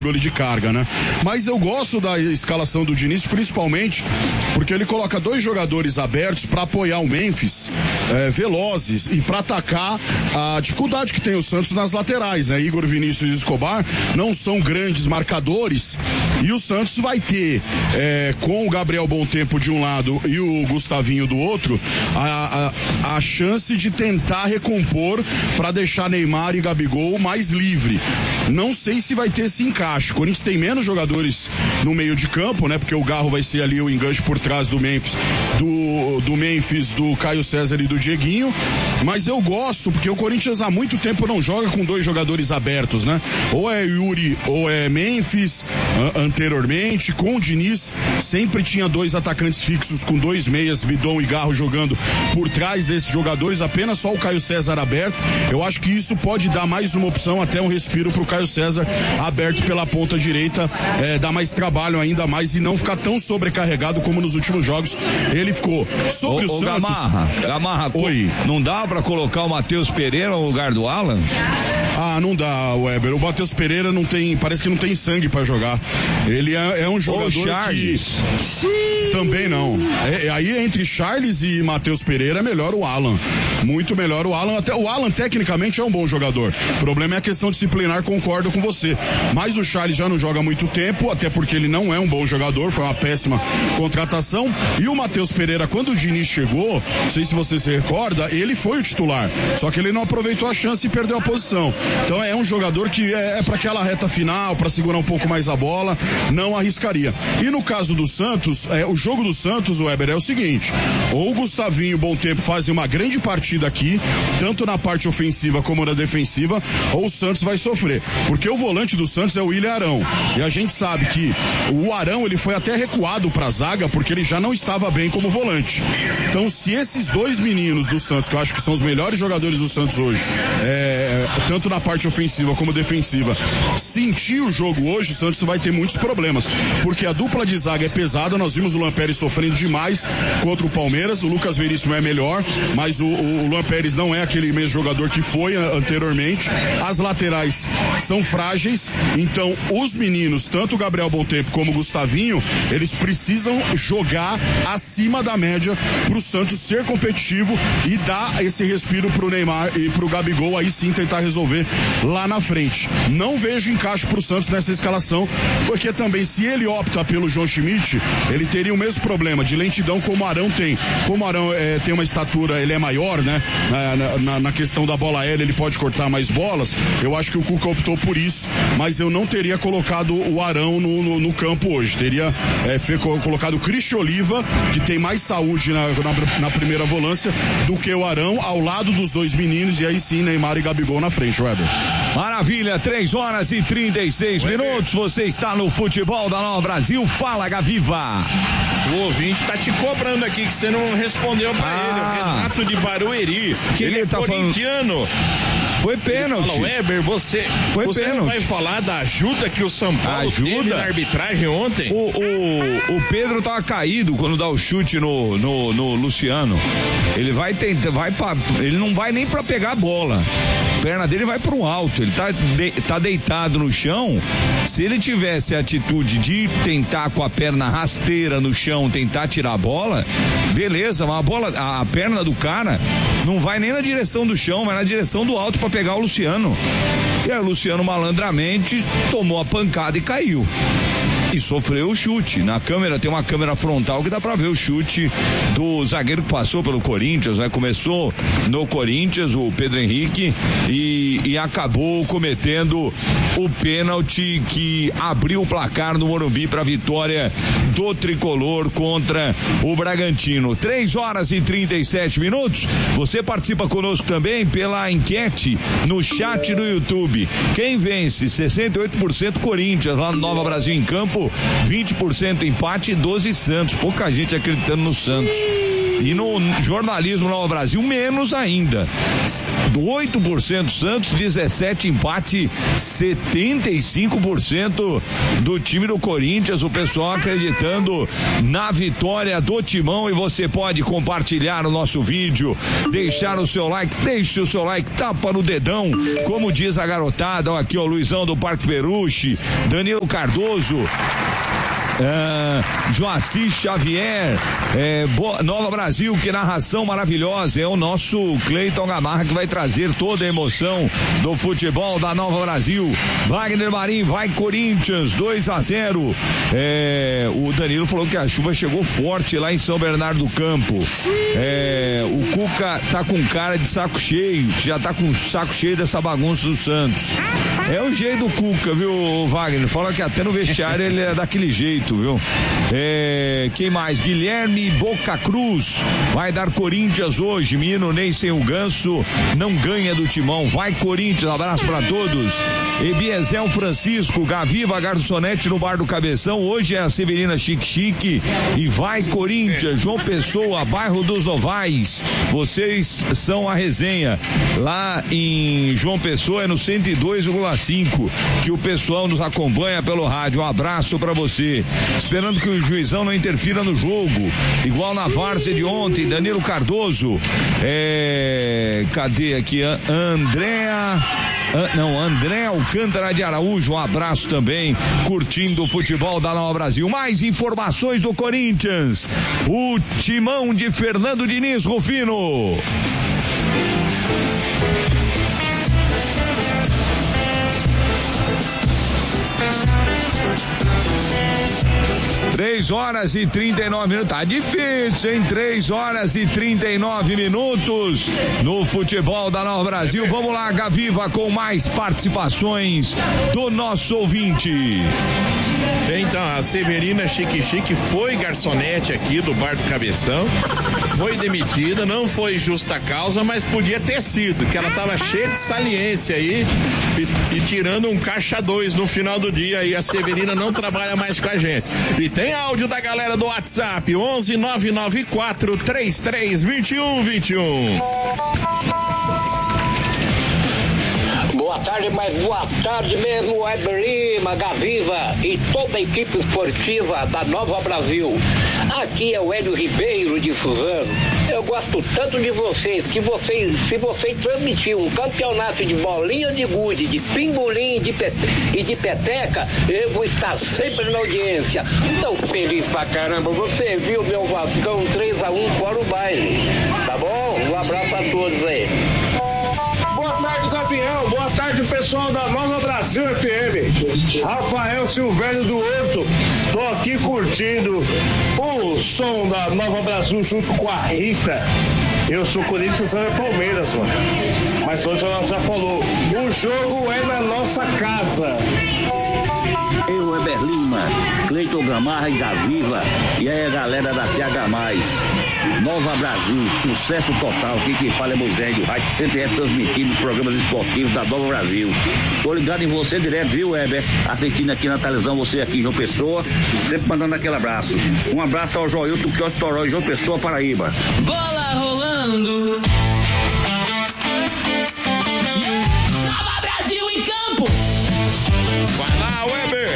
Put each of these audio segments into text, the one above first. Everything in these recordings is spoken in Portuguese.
de carga, né? Mas eu gosto da escalação do Diniz, principalmente porque ele coloca 2 jogadores abertos para apoiar o Memphis, velozes, e para atacar a dificuldade que tem o Santos nas laterais, né? Igor, Vinícius e Escobar não são grandes marcadores, e o Santos vai ter, com o Gabriel Bontempo de um lado e o Gustavinho do outro, a chance de tentar recompor para deixar Neymar e Gabigol mais livre. Não sei se vai ter esse encaixe. O Corinthians tem menos jogadores no meio de campo, né? Porque o Garro vai ser ali o enganche por trás do Memphis, do Caio César e do Dieguinho. Mas eu gosto, porque o Corinthians há muito tempo não joga com 2 jogadores abertos, né? Ou é Yuri ou é Memphis, anteriormente. Com o Diniz sempre tinha 2 atacantes fixos com 2 meias, Bidon e Garro, jogando por trás desses jogadores, apenas só o Caio César aberto. Eu acho que isso pode dar mais uma opção, até um respiro pro Caio César aberto pela ponta direita, dar mais trabalho ainda mais e não ficar tão sobrecarregado como nos últimos jogos ele ficou. Sobre o Santos... Gamarra, oi. Não dá pra colocar o Matheus Pereira no lugar do Alan? Não dá, Weber. O Matheus Pereira não tem, parece que não tem sangue pra jogar. Ele é um jogador que... Também não. Aí entre Charles e Matheus Pereira é melhor o Alan. Muito melhor o Alan. Até o Alan tecnicamente é um bom jogador. O problema é a questão disciplinar, concordo com você. Mas o Charles já não joga há muito tempo, até porque ele não é um bom jogador, foi uma péssima contratação. E o Matheus Pereira, quando o Diniz chegou, não sei se você se recorda, ele foi o titular. Só que ele não aproveitou a chance e perdeu a posição. Então é um jogador que é para aquela reta final, para segurar um pouco mais a bola, não arriscaria. E no caso do Santos, o jogo do Santos, Weber, é o seguinte: ou o Gustavinho e o Bontempo fazem uma grande partida aqui, tanto na parte ofensiva como na defensiva, ou o Santos vai sofrer. Porque o volante do Santos é o William Arão. E a gente sabe que o Arão, ele foi até recuado pra zaga, porque ele já não estava bem como volante. Então, se esses 2 meninos do Santos, que eu acho que são os melhores jogadores do Santos hoje, tanto na parte ofensiva como defensiva, sentir o jogo hoje, o Santos vai ter muitos problemas. Porque a dupla de zaga é pesada, nós vimos o Luan Pérez sofrendo demais contra o Palmeiras, o Lucas Veríssimo é melhor, mas o Luan Pérez não é aquele mesmo jogador que foi anteriormente. As laterais são frágeis, então os meninos, tanto o Gabriel Bontempo como o Gustavinho, eles precisam jogar acima da média pro Santos ser competitivo e dar esse respiro pro Neymar e pro Gabigol aí sim tentar resolver lá na frente. Não vejo encaixe pro Santos nessa escalação, porque também se ele opta pelo João Schmidt, ele teria o mesmo problema de lentidão como o Arão tem. Como o Arão tem uma estatura, ele é maior, né? Na questão da bola aérea, ele pode cortar mais bolas. Eu acho que o Cuca optou por isso, mas eu não teria colocado o Arão no campo hoje. Teria colocado o Cristian Oliva, que tem mais saúde na primeira volância, do que o Arão, ao lado dos 2 meninos, e aí sim Neymar e Gabigol na frente, Weber. Maravilha, 3h36. Você está no Futebol da Nova Brasil. Fala, Gaviva. O ouvinte tá te cobrando aqui que você não respondeu pra ele. O Renato de Barueri. Ele é corintiano. Foi pênalti. Fala, Weber, você não vai falar da ajuda que o São Paulo teve na arbitragem ontem? O Pedro tava caído quando dá o chute no Luciano. Ele vai tentar, ele não vai nem pra pegar a bola. A perna dele vai pro alto, ele tá deitado no chão. Se ele tivesse a atitude de tentar com a perna rasteira no chão, tentar tirar a bola, beleza, mas a perna do cara não vai nem na direção do chão, vai na direção do alto pra pegar o Luciano. E aí o Luciano malandramente tomou a pancada e caiu. E sofreu o chute. Na câmera, tem uma câmera frontal que dá pra ver o chute do zagueiro que passou pelo Corinthians, né? Começou no Corinthians, o Pedro Henrique, e acabou cometendo o pênalti que abriu o placar no Morumbi pra vitória do Tricolor contra o Bragantino. 3h37. Você participa conosco também pela enquete no chat do YouTube. Quem vence? 68% Corinthians, lá no Nova Brasil em Campo, 20% empate e 12 Santos. Pouca gente acreditando no Santos. E no jornalismo Nova Brasil, menos ainda. 8% Santos, 17% empate, 75% do time do Corinthians. O pessoal acreditando na vitória do Timão. E você pode compartilhar o nosso vídeo, deixar o seu like, deixe o seu like, tapa no dedão, como diz a garotada. Ó, aqui ó, Luizão do Parque Peruche, Danilo Cardoso, Joaci Xavier, Nova Brasil, que narração maravilhosa. É o nosso Cleiton Gamarra que vai trazer toda a emoção do futebol da Nova Brasil. Wagner Marim, vai Corinthians, 2-0. O Danilo falou que a chuva chegou forte lá em São Bernardo do Campo. O Cuca tá com cara de saco cheio, já tá com saco cheio dessa bagunça do Santos. É o jeito do Cuca, viu, Wagner? Fala que até no vestiário ele é daquele jeito, viu? Quem mais? Guilherme Boca Cruz, vai dar Corinthians hoje. Menino Ney sem o Ganso não ganha do Timão, vai Corinthians. Abraço pra todos. Ebiezel Francisco, Gaviva Garçonete no Bar do Cabeção, hoje é a Severina Chique Chique e vai Corinthians. João Pessoa, bairro dos Novais, vocês são a resenha. Lá em João Pessoa é no 102,5 que o pessoal nos acompanha pelo rádio. Um abraço pra você. Esperando que o juizão não interfira no jogo, igual na várzea de ontem. Danilo Cardoso, cadê aqui? André Alcântara de Araújo, um abraço também, curtindo o futebol da Nova Brasil. Mais informações do Corinthians, o Timão de Fernando Diniz, Rufino. Três horas e 39 minutos, tá difícil, hein? 3 horas e 39 minutos no futebol da Nova Brasil. Vamos lá, Gaviva, com mais participações do nosso ouvinte. Então, a Severina Chique Chique foi garçonete aqui do Bar do Cabeção, foi demitida, não foi justa causa, mas podia ter sido, que ela tava cheia de saliência aí e tirando um caixa 2 no final do dia, e a Severina não trabalha mais com a gente. E tem áudio da galera do WhatsApp, 11 994 33 21 21. Boa tarde, mas boa tarde mesmo, Weber Lima, Gaviva e toda a equipe esportiva da Nova Brasil. Aqui é o Hélio Ribeiro de Suzano. Eu gosto tanto de vocês, que se vocês transmitir um campeonato de bolinha de gude, de pimbolim e de peteca, eu vou estar sempre na audiência. Tão feliz pra caramba. Você viu meu Vascão 3-1 fora o baile, tá bom? Um abraço a todos aí. Boa tarde, campeão. Boa tarde, pessoal da Nova Brasil FM. Rafael Silvério do Horto. Tô aqui curtindo o som da Nova Brasil junto com a Rita. Eu sou Corinthians, não é Palmeiras, mano. Mas hoje ela já falou, o jogo é na nossa casa. Eu, Weber Lima, Cleiton Gamarra e Gaviva, e aí a galera da TH+. Nova Brasil, sucesso total. Quem fala é Moisés do Rádio, sempre é transmitido os programas esportivos da Nova Brasil. Tô ligado em você direto, viu, Weber? Assistindo aqui na televisão, você aqui, João Pessoa, sempre mandando aquele abraço. Um abraço ao Joilton, que é o Toró, João Pessoa, Paraíba. Bola rolando. Nova Brasil em campo. Vai lá, Weber.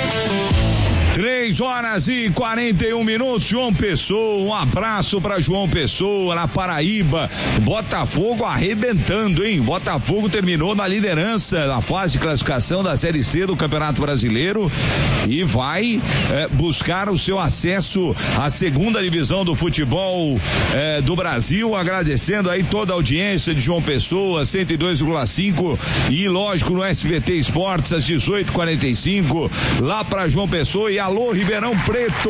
3 horas e 41 minutos, João Pessoa, um abraço pra João Pessoa, na Paraíba. Botafogo arrebentando, hein? Botafogo terminou na liderança na fase de classificação da Série C do Campeonato Brasileiro e vai buscar o seu acesso à segunda divisão do futebol do Brasil, agradecendo aí toda a audiência de João Pessoa, 102,5 e lógico no SBT Esportes às 18h45, lá pra João Pessoa. E alô Ribeirão Preto,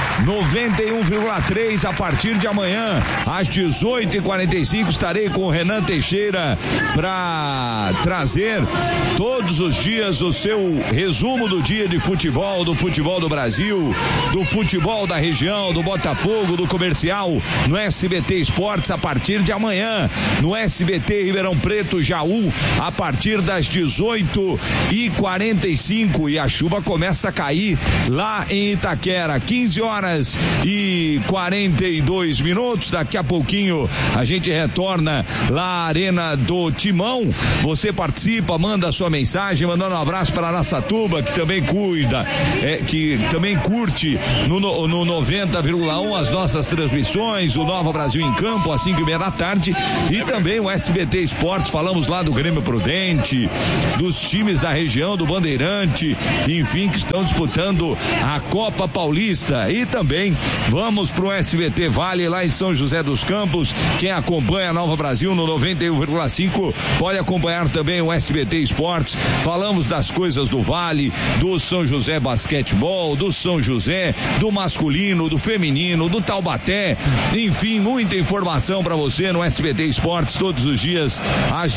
91,3 a partir de amanhã às 18h45 estarei com o Renan Teixeira para trazer todos os dias o seu resumo do dia de futebol, do futebol do Brasil, do futebol da região, do Botafogo, do comercial, no SBT Esportes a partir de amanhã, no SBT Ribeirão Preto Jaú a partir das 18h45, e a chuva começa a cair lá em em Itaquera, 15h42. Daqui a pouquinho a gente retorna lá à Arena do Timão. Você participa, manda a sua mensagem, mandando um abraço para Araçatuba, que também que também curte no 90,1 as nossas transmissões, o Nova Brasil em Campo, às 5h30 da tarde, e também o SBT Esportes. Falamos lá do Grêmio Prudente, dos times da região, do Bandeirante, enfim, que estão disputando a Copa Paulista. E também vamos pro SBT Vale lá em São José dos Campos. Quem acompanha a Nova Brasil no 91,5 pode acompanhar também o SBT Esportes. Falamos das coisas do Vale, do São José Basquetebol, do São José, do masculino, do feminino, do Taubaté, enfim, muita informação para você no SBT Esportes todos os dias às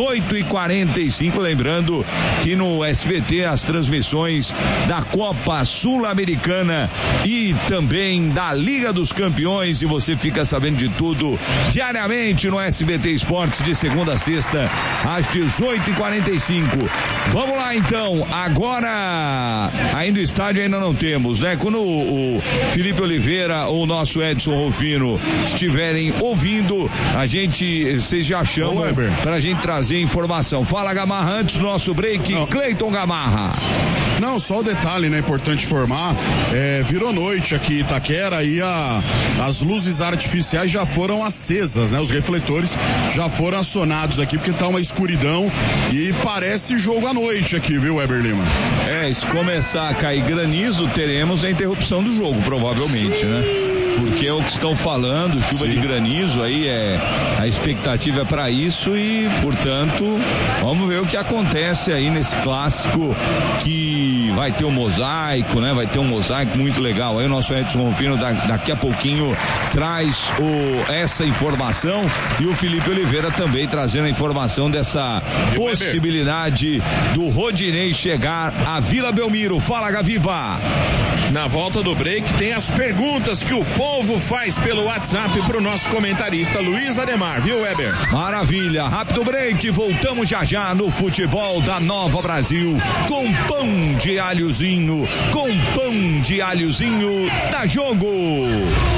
18h45. Lembrando que no SBT as transmissões da Copa Sul-Americana e também da Liga dos Campeões, e você fica sabendo de tudo diariamente no SBT Esportes de segunda a sexta às 18h45. Vamos lá então, agora ainda o estádio ainda não temos, né? Quando o Felipe Oliveira ou o nosso Edson Rufino estiverem ouvindo, vocês já chamam pra gente trazer informação. Fala, Gamarra, antes do nosso break, Cleiton Gamarra. Não, só o detalhe, né? Importante informar, virou noite aqui em Itaquera e as luzes artificiais já foram acesas, né? Os refletores já foram acionados aqui, porque tá uma escuridão e parece jogo à noite aqui, viu, Weber Lima? Se começar a cair granizo, teremos a interrupção do jogo, provavelmente, né? Porque é o que estão falando, chuva de granizo, aí a expectativa é para isso e, portanto, vamos ver o que acontece aí nesse clássico, que vai ter um mosaico, né? Vai ter um mosaico muito legal. Aí o nosso Edson Rufino daqui a pouquinho traz essa informação, e o Felipe Oliveira também trazendo a informação dessa possibilidade do Rodinei chegar à Vila Belmiro. Fala, Gaviva! Na volta do break tem as perguntas que o povo faz pelo WhatsApp pro nosso comentarista Luiz Ademar, viu, Weber? Maravilha, rápido break, voltamos já no futebol da Nova Brasil com pão de alhozinho, da Jogo.